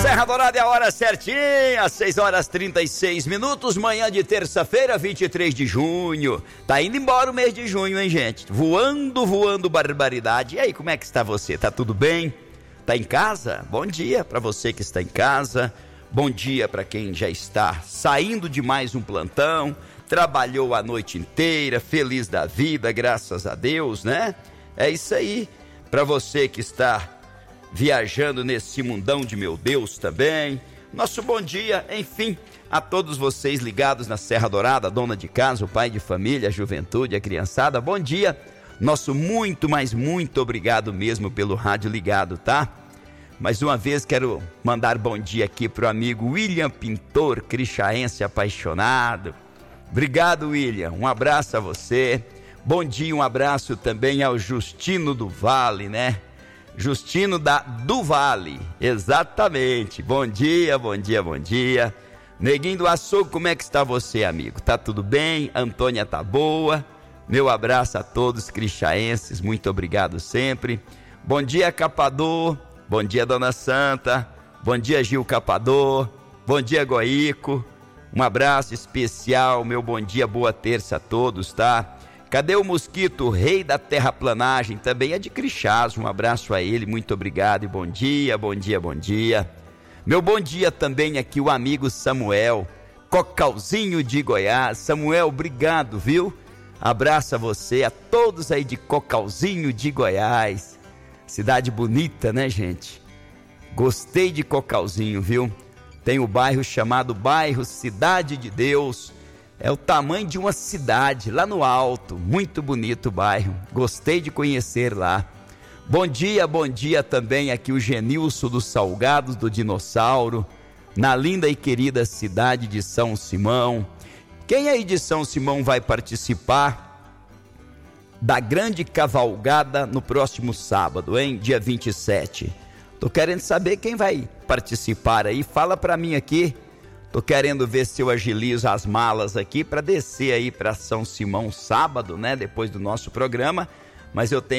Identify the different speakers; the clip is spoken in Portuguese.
Speaker 1: Serra Dourada é a hora certinha, 6h36, manhã de terça-feira, 23 de junho. Tá indo embora o mês de junho, hein, gente? Voando, barbaridade. E aí, como é que está você? Tá tudo bem? Tá em casa? Bom dia para você que está em casa. Bom dia para quem já está saindo de mais um plantão, trabalhou a noite inteira, feliz da vida, graças a Deus, né? É isso aí. Para você que está viajando nesse mundão de meu Deus também, nosso bom dia, enfim, a todos vocês ligados na Serra Dourada, a dona de casa, o pai de família, a juventude, a criançada, bom dia, nosso muito, mas muito obrigado mesmo pelo rádio ligado, tá? Mais uma vez quero mandar bom dia aqui pro amigo William Pintor, crixaense apaixonado. Obrigado, William, um abraço a você. Bom dia, um abraço também ao Justino do Vale, né? Justino do Vale, exatamente. Bom dia. Neguinho do Açougue, como é que está você, amigo? Tá tudo bem? Antônia tá boa? Meu abraço a todos crixaenses, muito obrigado sempre. Bom dia, Capador. Bom dia, Dona Santa. Bom dia, Gil Capador. Bom dia, Goico. Um abraço especial, meu bom dia, boa terça a todos, tá? Cadê o Mosquito, rei da terraplanagem? Também é de Crixás, um abraço a ele, muito obrigado e bom dia. Meu bom dia também aqui o amigo Samuel, Cocalzinho de Goiás. Samuel, obrigado, viu? Abraço a você, a todos aí de Cocalzinho de Goiás. Cidade bonita, né, gente? Gostei de Cocalzinho, viu? Tem o bairro chamado bairro Cidade de Deus. É o tamanho de uma cidade, lá no alto, muito bonito o bairro, gostei de conhecer lá. Bom dia também aqui o Genilson dos Salgados do Dinossauro, na linda e querida cidade de São Simão. Quem aí de São Simão vai participar da grande cavalgada no próximo sábado, hein? Dia 27. Tô querendo saber quem vai participar aí, fala pra mim aqui. Tô querendo ver se eu agilizo as malas aqui para descer aí para São Simão sábado, né? Depois do nosso programa, mas eu tenho